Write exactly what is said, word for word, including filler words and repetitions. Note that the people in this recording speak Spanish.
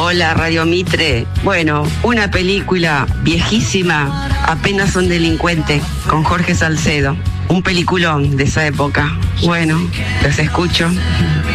Hola, Radio Mitre. Bueno, una película viejísima, Apenas son delincuentes, con Jorge Salcedo. Un peliculón de esa época. Bueno, los escucho.